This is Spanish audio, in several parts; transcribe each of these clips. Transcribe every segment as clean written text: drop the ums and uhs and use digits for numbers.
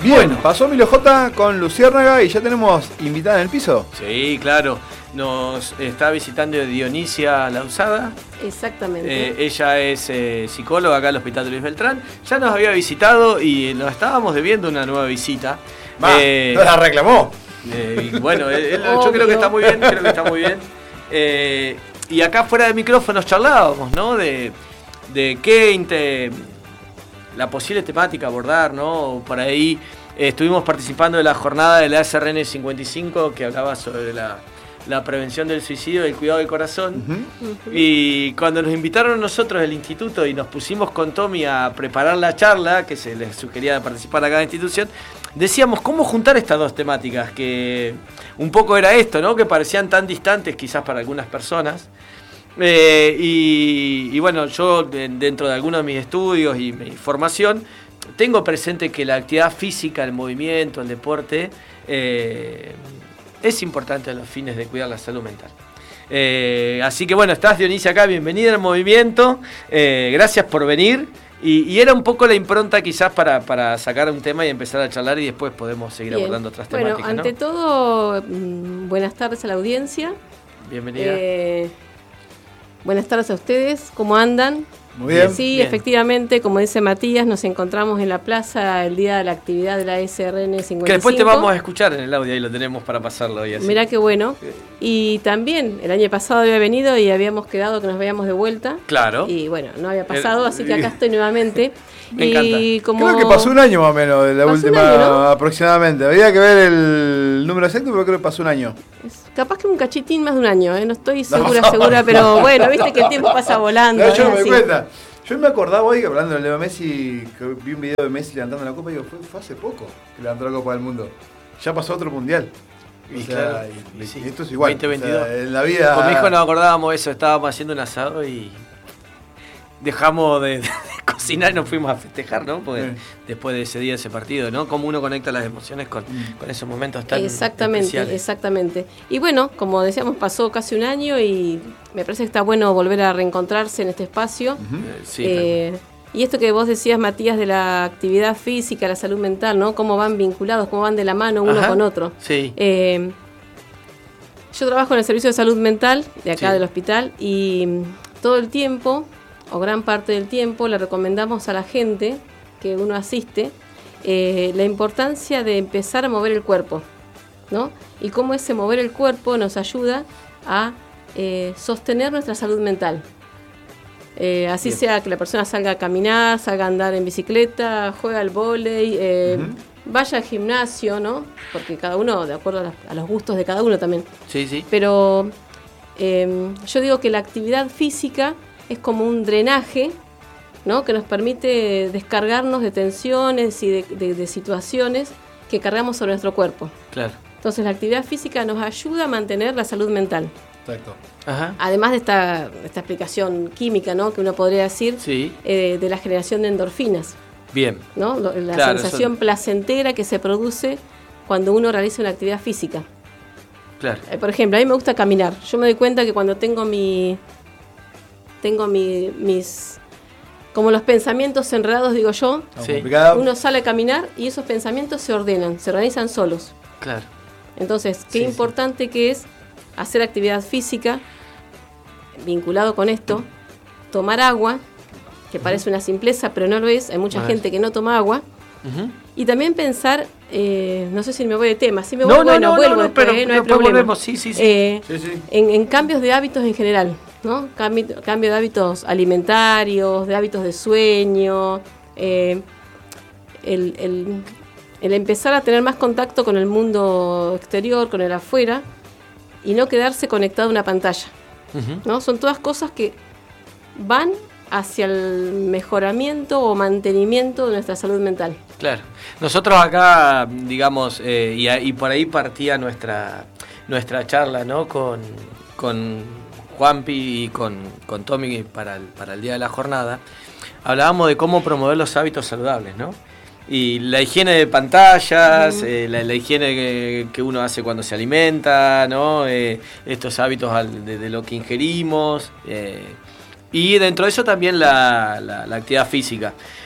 Bien, Bueno. pasó Milo J con Luciérnaga y ya tenemos invitada en el piso. Sí, claro. Nos está visitando Dionisia Lausada. Exactamente. Ella es psicóloga acá al Hospital de Luis Beltrán. Ya nos había visitado y nos estábamos debiendo una nueva visita. No la reclamó. Y bueno, yo creo que está muy bien, y acá fuera de micrófonos charlábamos, ¿no? De qué la posible temática abordar, ¿no? Por ahí estuvimos participando de la jornada de la SRN 55 que hablaba sobre la prevención del suicidio y el cuidado del corazón. Y cuando nos invitaron nosotros del instituto y nos pusimos con Tommy a preparar la charla, que se les sugería participar a cada institución, decíamos cómo juntar estas dos temáticas, que un poco era esto, ¿no? Que parecían tan distantes quizás para algunas personas. Y bueno, yo dentro de algunos de mis estudios y mi formación tengo presente que la actividad física, el movimiento, el deporte es importante a los fines de cuidar la salud mental. Así que bueno, estás Dionisia acá, bienvenida al movimiento, gracias por venir. Y era un poco la impronta quizás para sacar un tema y empezar a charlar y después podemos seguir abordando otras temáticas. Bueno, ante todo, buenas tardes a la audiencia. Bienvenida. Buenas tardes a ustedes, ¿cómo andan? Muy bien. Sí, Bien. Efectivamente, como dice Matías, nos encontramos en la plaza el día de la actividad de la SRN 55. Que después te vamos a escuchar en el audio y lo tenemos para pasarlo hoy así. Mirá qué bueno. Y también el año pasado había venido y habíamos quedado que nos veíamos de vuelta. Claro. Y bueno, no había pasado, así que acá estoy nuevamente. Me y encanta. como... Creo que pasó un año más o menos de la Pasó última un año, ¿no? aproximadamente. Había que ver el número exacto, pero creo que pasó un año. Capaz que un cachitín más de un año, no estoy segura, pero bueno, viste que el tiempo pasa volando. No, yo no es me así. doy cuenta. Yo me acordaba hoy que hablando de Leo Messi, que vi un video de Messi levantando la copa y digo, fue hace poco que levantó la Copa del Mundo. Ya pasó otro mundial. Y O sea, claro, y sí. esto es igual. 2022. O sea, en la vida. Con mi hijo nos acordábamos eso, estábamos haciendo un asado y dejamos de cocinar y nos fuimos a festejar, ¿no? Porque después de ese día, ese partido, ¿no? Cómo uno conecta las emociones con esos momentos tan especiales. Exactamente. Y bueno, como decíamos, pasó casi un año y me parece que está bueno volver a reencontrarse en este espacio. Sí, Y esto que vos decías, Matías, de la actividad física, la salud mental, ¿no? Cómo van vinculados, cómo van de la mano uno con otro. Sí. Yo trabajo en el servicio de salud mental de acá Sí. del hospital y todo el tiempo, o gran parte del tiempo, le recomendamos a la gente que uno asiste la importancia de empezar a mover el cuerpo, ¿no? Y cómo ese mover el cuerpo nos ayuda a sostener nuestra salud mental. Así Bien. sea que la persona salga a caminar, salga a andar en bicicleta, juega al vóley, vaya al gimnasio, ¿no? Porque cada uno, de acuerdo a los gustos de cada uno también. Sí, sí. Pero yo digo que la actividad física es como un drenaje, ¿no? Que nos permite descargarnos de tensiones y de situaciones que cargamos sobre nuestro cuerpo. Claro. Entonces la actividad física nos ayuda a mantener la salud mental. Exacto. Ajá. Además de esta explicación química, ¿no? Que uno podría decir, Sí. de la generación de endorfinas, Bien. ¿no? La Claro, sensación placentera que se produce cuando uno realiza una actividad física. Claro. Por ejemplo, a mí me gusta caminar. Yo me doy cuenta que cuando tengo mis como los pensamientos enredados, digo yo, Sí. Complicado. uno sale a caminar y esos pensamientos se ordenan, se organizan solos. Claro. Entonces, qué Sí, importante que es hacer actividad física, vinculado con esto, tomar agua, que parece una simpleza, pero no lo es. Hay mucha gente que no toma agua. Y también pensar, no sé si me voy de tema, si me voy, vuelvo después, pero no hay después problema. volvemos, sí. Sí, sí. En cambios de hábitos en general, ¿no? Cambio de hábitos alimentarios, de hábitos de sueño, el empezar a tener más contacto con el mundo exterior, con el afuera, y no quedarse conectado a una pantalla, ¿no? Son todas cosas que van hacia el mejoramiento o mantenimiento de nuestra salud mental. Claro. Nosotros acá, digamos, y por ahí partía nuestra charla, ¿no? Con Juanpi y con Tommy para el día de la jornada. Hablábamos de cómo promover los hábitos saludables, ¿no? Y la higiene de pantallas, la higiene que uno hace cuando se alimenta, ¿no? Estos hábitos de lo que ingerimos. Y dentro de eso también la actividad física.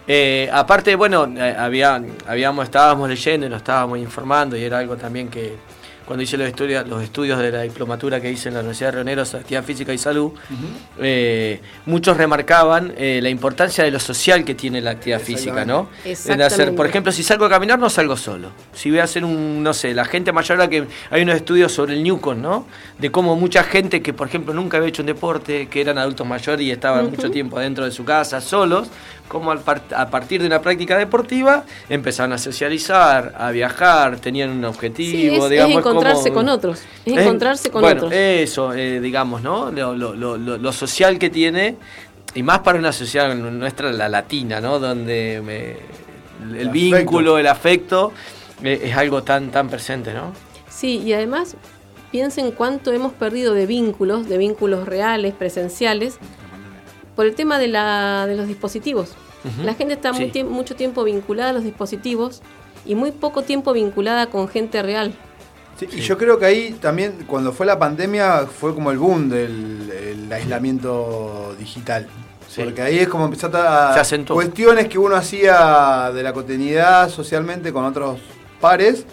Aparte, bueno, estábamos leyendo y nos estábamos informando, y era algo también que cuando hice los estudios de la diplomatura que hice en la Universidad de Río Negro, Actividad Física y Salud, muchos remarcaban la importancia de lo social que tiene la actividad física, ¿no? Exactamente. Por ejemplo, si salgo a caminar, no salgo solo. Si voy a hacer la gente mayor, ahora que hay unos estudios sobre el Newcon, ¿no? De cómo mucha gente que, por ejemplo, nunca había hecho un deporte, que eran adultos mayores y estaban mucho tiempo dentro de su casa, solos, como a partir de una práctica deportiva empezaron a socializar, a viajar, tenían un objetivo, sí, digamos. Es encontrarse con otros. Es encontrarse con otros. Bueno, eso, digamos, ¿no? Lo social que tiene, y más para una sociedad nuestra, la latina, ¿no? Donde el vínculo, el afecto, es algo tan presente, ¿no? Sí, y además, piensen cuánto hemos perdido de vínculos reales, presenciales, por el tema de los dispositivos. La gente está mucho tiempo vinculada a los dispositivos y muy poco tiempo vinculada con gente real. Sí, y yo creo que ahí también, cuando fue la pandemia, fue como el boom del aislamiento digital. Sí. Porque ahí es como empezar a cuestiones que uno hacía de la cotidianidad socialmente con otros pares,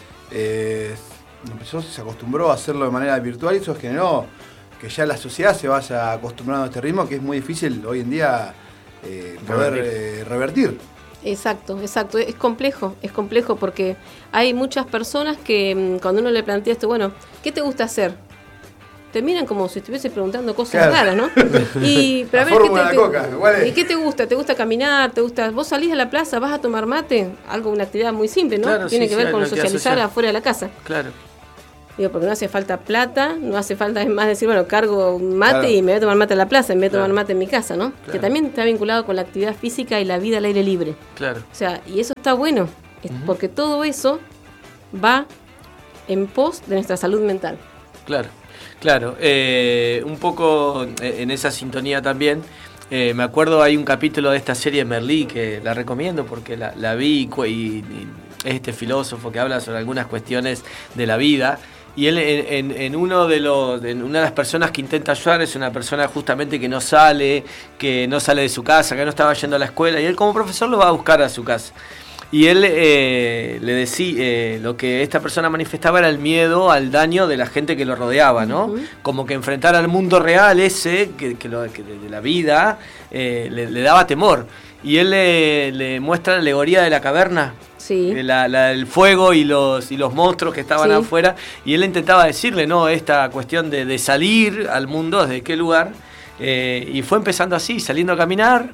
se acostumbró a hacerlo de manera virtual, y eso generó que ya la sociedad se vaya acostumbrando a este ritmo, que es muy difícil hoy en día poder revertir. Exacto. Es complejo porque hay muchas personas que cuando uno le plantea esto, bueno, ¿qué te gusta hacer? Te miran como si estuviese preguntando cosas raras, ¿no? Pero a ver, ¿y qué te gusta? ¿Te gusta caminar? ¿Vos salís a la plaza? ¿Vas a tomar mate? Una actividad muy simple, ¿no? Claro, Tiene que ver con socializar afuera de la casa. Claro. Digo, porque no hace falta plata, no hace falta, es más decir, bueno, cargo mate y me voy a tomar mate en la plaza, en vez de tomar mate en mi casa, ¿no? Claro. Que también está vinculado con la actividad física y la vida al aire libre. Claro. O sea, y eso está bueno, porque todo eso va en pos de nuestra salud mental. Claro. Un poco en esa sintonía también, me acuerdo, hay un capítulo de esta serie Merlí que la recomiendo porque la vi y es este filósofo que habla sobre algunas cuestiones de la vida. Y él en una de las personas que intenta ayudar es una persona justamente que no sale de su casa, que no estaba yendo a la escuela, y él como profesor lo va a buscar a su casa. Y él le decía, lo que esta persona manifestaba era el miedo al daño de la gente que lo rodeaba, ¿no? Como que enfrentar al mundo real ese, que de la vida, le daba temor. Y él le muestra la alegoría de la caverna. Sí. El fuego y los monstruos que estaban afuera, y él intentaba decirle, ¿no? Esta cuestión de salir al mundo, ¿desde qué lugar? Y fue empezando así, saliendo a caminar,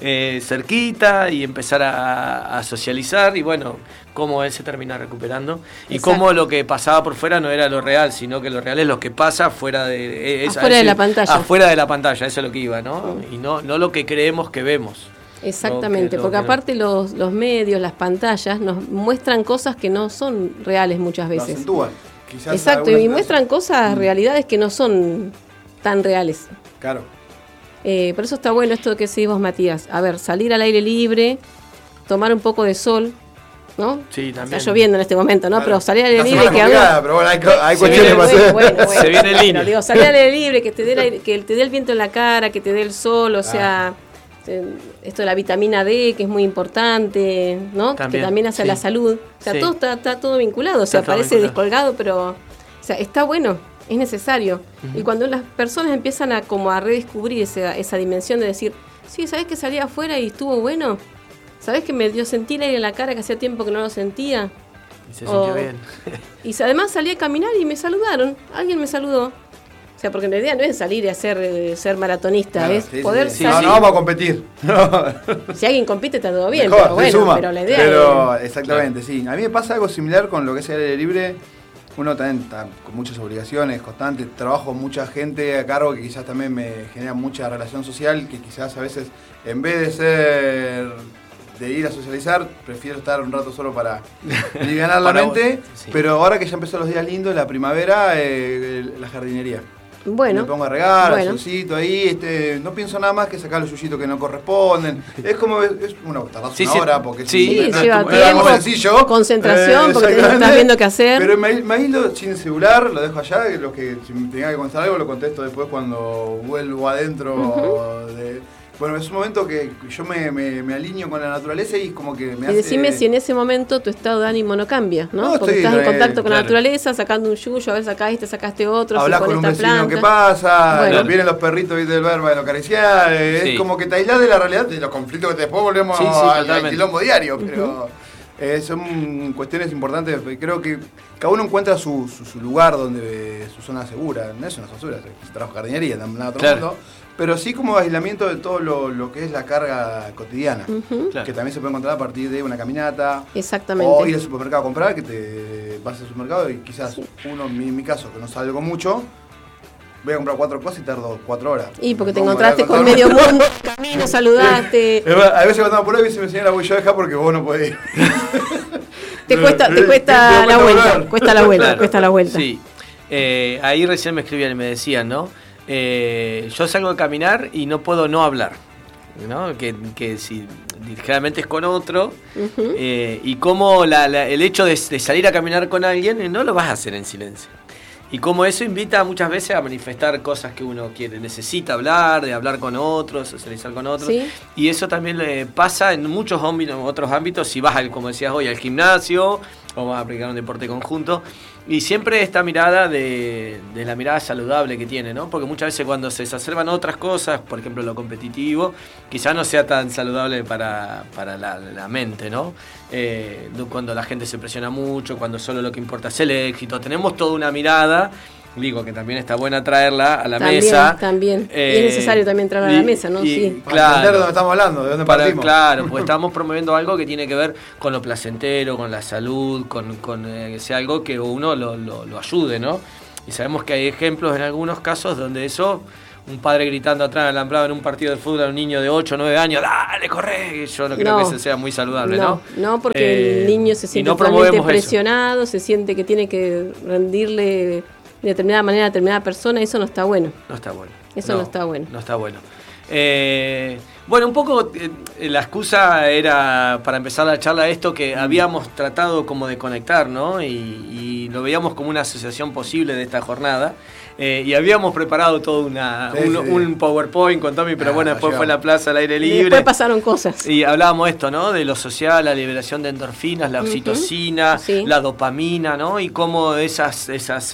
cerquita, y empezar a socializar, y bueno, cómo él se termina recuperando. Y Exacto. Cómo lo que pasaba por fuera no era lo real, sino que lo real es lo que pasa afuera de la pantalla. Afuera de la pantalla, eso es lo que iba, ¿no? Y no lo que creemos que vemos. Exactamente, porque aparte los medios, las pantallas nos muestran cosas que no son reales muchas veces. Acentúan, quizás. Exacto, y muestran cosas, realidades que no son tan reales. Claro. Por eso está bueno esto que decís vos, Matías. A ver, salir al aire libre, tomar un poco de sol, ¿no? Sí, también. Está lloviendo en este momento, ¿no? Claro. Pero salir al aire libre que pero bueno, hay cuestiones para hacer. Bueno, se viene el línea. Digo, salir al aire libre, que te dé el viento en la cara, que te dé el sol, o sea, esto de la vitamina D, que es muy importante, ¿no? También, que también hace la salud. O sea, todo está todo vinculado. O sea, parece descolgado, pero o sea, está bueno, es necesario. Y cuando las personas empiezan a redescubrir esa dimensión de decir, sí, ¿sabés que salí afuera y estuvo bueno? ¿Sabés que sentí el aire en la cara que hacía tiempo que no lo sentía? Y se sintió bien. Y además salí a caminar y me saludaron. Alguien me saludó. O sea, porque la idea no es salir y ser maratonista, claro, es poder salir. No vamos a competir. No. Si alguien compite está todo bien, mejor, pero bueno, pero la idea es... Exactamente, sí. A mí me pasa algo similar con lo que es el aire libre. Uno también está con muchas obligaciones constantes, trabajo con mucha gente a cargo que quizás también me genera mucha relación social, que quizás a veces en vez de ir a socializar, prefiero estar un rato solo para alivianar la mente, pero ahora que ya empezó los días lindos, la primavera, la jardinería. Bueno, me pongo a regar, solcito ahí, no pienso nada más que sacar los yuyitos que no corresponden. Es como, tardás una hora, porque lleva tiempo, sencillo. Concentración, porque estás viendo qué hacer. Pero me aíslo sin celular, lo dejo allá, si me tenga que contestar algo lo contesto después cuando vuelvo adentro Bueno, es un momento que yo me alineo con la naturaleza y es como que me hace... Y decime si en ese momento tu estado de ánimo no cambia, ¿no? No, porque estás en contacto con la claro. naturaleza, sacando un yuyo, a ver, sacaste otro, Hablas con un vecino que pasa, Bueno. vienen los perritos del verbo de lo acariciar, Sí. es como que te aislás de la realidad, de los conflictos que después volvemos al totalmente. quilombo diario, pero son cuestiones importantes. Creo que cada uno encuentra su lugar donde su zona segura. No es una zona segura, es trabajo de jardinería, nada otro Claro. mundo, pero sí como aislamiento de todo lo que es la carga cotidiana, Claro. que también se puede encontrar a partir de una caminata. Exactamente. O ir al supermercado a comprar, que te vas al supermercado y quizás en mi caso, que no salgo mucho, voy a comprar 4 cosas y tardo 4 horas. Y porque te Vamos a encontraste hablar con todo el medio mundo, camino, saludaste. A veces cuando me apuro dice mi señora, yo dejar porque vos no podés ir. Te cuesta la vuelta, cuesta la vuelta, Claro. cuesta la vuelta. Sí. Ahí recién me escribían y me decían, ¿no? Yo salgo a caminar y no puedo no hablar, ¿no? Que si generalmente es con otro, y como el hecho de salir a caminar con alguien no lo vas a hacer en silencio. Y como eso invita muchas veces a manifestar cosas que uno quiere, necesita hablar, de hablar con otros, socializar con otros. Sí. Y eso también le pasa en muchos otros ámbitos, si vas, como decías hoy, al gimnasio o vas a practicar un deporte conjunto. Y siempre esta mirada de la mirada saludable que tiene, ¿no? Porque muchas veces cuando se exacerban otras cosas, por ejemplo lo competitivo, quizás no sea tan saludable para la mente, ¿no? Cuando la gente se presiona mucho, cuando solo lo que importa es el éxito. Tenemos toda una mirada, digo que también está buena traerla a la mesa. También. Y es necesario también traerla a la mesa, ¿no? Sí. Para entender de dónde estamos hablando, de dónde partimos. Claro, porque estamos promoviendo algo que tiene que ver con lo placentero, con la salud, con que sea algo que uno lo ayude, ¿no? Y sabemos que hay ejemplos en algunos casos donde eso, un padre gritando atrás del alambrado en un partido de fútbol a un niño de 8 o 9 años, ¡dale, corre! Yo no creo que eso sea muy saludable, ¿no? No, porque el niño se siente no totalmente presionado, se siente que tiene que rendirle de determinada manera a determinada persona, eso no está bueno. No está bueno. Eso no está bueno. No está bueno. Bueno, un poco la excusa era para empezar la charla esto que habíamos tratado como de conectar, ¿no? Y lo veíamos como una asociación posible de esta jornada. Y habíamos preparado todo un PowerPoint con Tommy, pero bueno, después fue la plaza al aire libre. Y después pasaron cosas. Y hablábamos esto, ¿no? De lo social, la liberación de endorfinas, la oxitocina, la dopamina, ¿no? Y cómo estas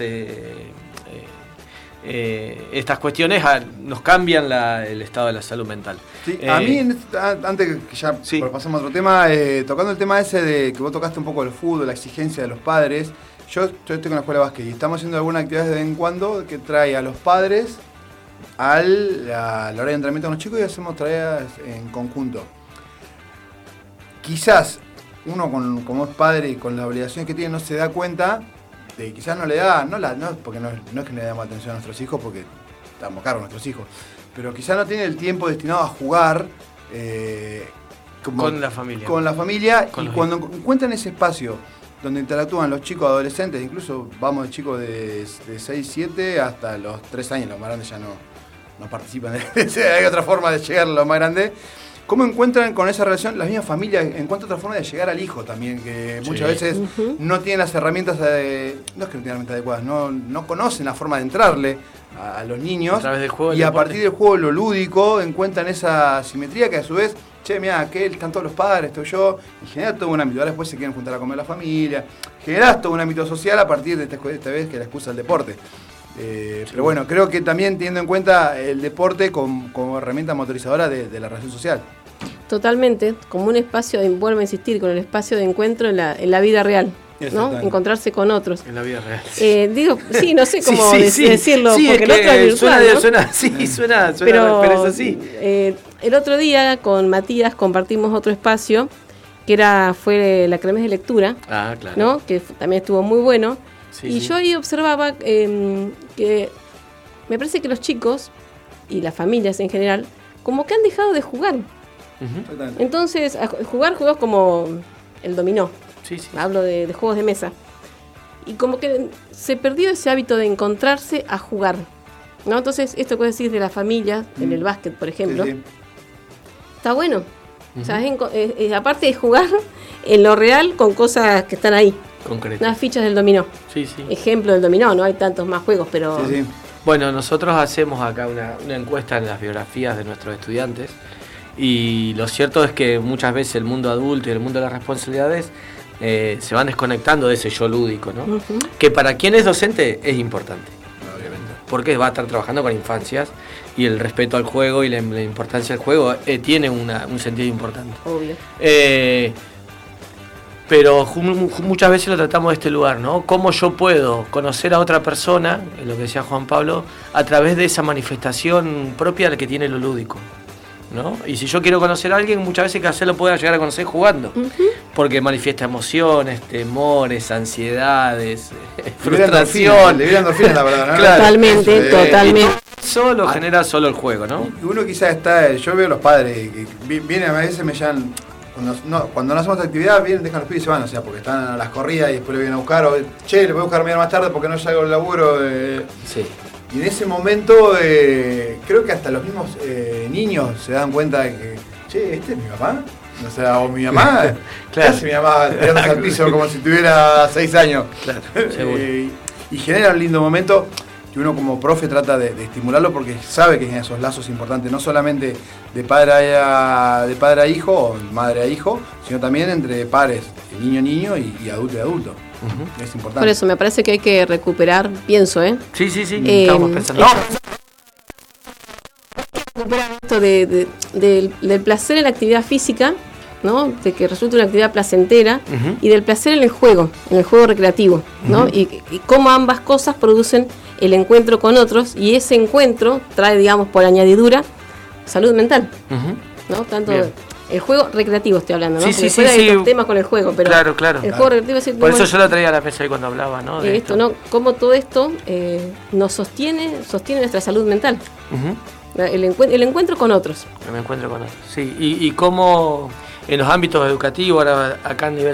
cuestiones nos cambian el estado de la salud mental. Sí, a mí, antes que ya pasemos a otro tema, tocando el tema ese de que vos tocaste un poco el fútbol, la exigencia de los padres, yo estoy con la escuela de básquet y estamos haciendo algunas actividades de vez en cuando que trae a los padres a la hora de entrenamiento con los chicos y hacemos tareas en conjunto. Quizás uno como es padre y con las obligaciones que tiene no se da cuenta de que quizás no le da, porque no es que le damos atención a nuestros hijos porque estamos cargos de nuestros hijos, pero quizás no tiene el tiempo destinado a jugar con la familia. Y cuando encuentran ese espacio donde interactúan los chicos adolescentes, incluso vamos de chicos de 6, 7 hasta los 3 años, los más grandes ya no participan, hay otra forma de llegar a los más grandes. ¿Cómo encuentran con esa relación las mismas familias? Encuentran otra forma de llegar al hijo también, que muchas veces no tienen las herramientas, no es que no tienen herramientas adecuadas, no conocen la forma de entrarle a los niños. A través del juego, y a partir del juego, lo lúdico, encuentran esa simetría que a su vez, mira, aquel, están todos los padres, estoy yo, y genera todo un ámbito. Ahora después se quieren juntar a comer la familia, generás todo un ámbito social a partir de esta vez que la excusa del deporte. Pero bueno, creo que también teniendo en cuenta el deporte como herramienta motorizadora de la relación social. Totalmente, como un espacio, vuelvo a insistir, con el espacio de encuentro en la vida real, ¿no? Encontrarse con otros. En la vida real. No sé cómo decirlo, porque el otro es virtual, suena, pero es así. El otro día con Matías compartimos otro espacio, que fue la Kermés de lectura, claro. ¿no? Que también estuvo muy bueno. Sí. Yo ahí observaba que me parece que los chicos y las familias en general como que han dejado de jugar. Entonces, jugar juegos como el dominó. Hablo de juegos de mesa. Y como que se perdió ese hábito de encontrarse a jugar, ¿no? Entonces, esto que decís de la familia, en el básquet, por ejemplo, está bueno. O sea, aparte de jugar en lo real con cosas que están ahí. Concreto. Unas fichas del dominó. Ejemplo del dominó, no hay tantos más juegos, pero Bueno, nosotros hacemos acá una encuesta en las biografías de nuestros estudiantes y lo cierto es que muchas veces el mundo adulto y el mundo de las responsabilidades se van desconectando de ese yo lúdico, ¿no? Uh-huh. Que para quien es docente es importante, obviamente, porque va a estar trabajando con infancias y el respeto al juego y la importancia del juego tiene un sentido importante. Obvio. Pero muchas veces lo tratamos de este lugar, ¿no? ¿Cómo yo puedo conocer a otra persona, lo que decía Juan Pablo, a través de esa manifestación propia que tiene lo lúdico, ¿no? Y si yo quiero conocer a alguien, muchas veces que lo pueda llegar a conocer jugando, uh-huh. Porque manifiesta emociones, temores, ansiedades, frustración. Le endorfinas, la verdad, ¿no? Claro. Totalmente. Solo genera solo el juego, ¿no? Uno quizás yo veo los padres que vienen, a veces me llaman. Cuando no hacemos esta actividad, vienen, dejan los pibes y se van, o sea, porque están a las corridas y después le vienen a buscar, o le voy a buscar mañana más tarde porque no salgo del laburo. Sí. Y en ese momento, creo que hasta los mismos niños se dan cuenta de que, ¿este es mi papá? O sea, o mi mamá, claro. ¿Qué hace mi mamá tirándose al piso como si tuviera 6 años? Claro, seguro. Y genera un lindo momento que uno como profe trata de estimularlo porque sabe que tiene esos lazos importantes, no solamente de padre a hijo o madre a hijo, sino también entre pares, niño y adulto y adulto. Uh-huh. Es importante. Por eso me parece que hay que recuperar, pienso, Sí, estamos pensando. Recuperar esto del placer en la actividad física, ¿no? De que resulte una actividad placentera, uh-huh. Y del placer en el juego recreativo, ¿no? Uh-huh. Y cómo ambas cosas producen el encuentro con otros, y ese encuentro trae, digamos, por añadidura, salud mental, uh-huh. ¿No? Tanto bien. El juego recreativo estoy hablando, ¿no? Sí, hay otros temas con el juego, pero claro. El juego recreativo es por eso yo lo traía a la mesa ahí cuando hablaba, ¿no? De esto, ¿no? Cómo todo esto nos sostiene nuestra salud mental. Uh-huh. El encuentro con otros. Sí, y cómo en los ámbitos educativos, ahora acá a nivel